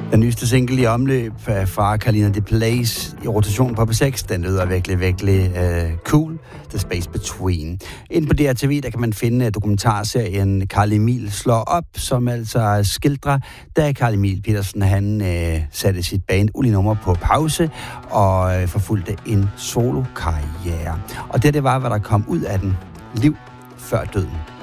Den nyeste single i omløb fra Carolina de Place i rotation på P6, den lyder virkelig cool. The Space Between. Inden på DRTV, der kan man finde dokumentarserien Carl Emil slår op, som altså skildrer, da Carl Emil Petersen, han satte sit band Uli Nummer på pause og forfulgte en solokarriere. Og det var, hvad der kom ud af den. Liv før døden.